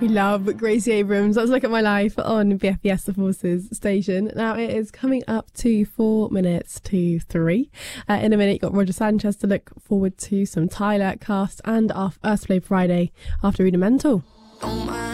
We love Gracie Abrams. Let's look at my life on BFBS The Forces station. Now it is coming up to 4 minutes to 3. In a minute, you've got Roger Sanchez to look forward to, some Tyler Cast, and our First Play Friday after Rudimental.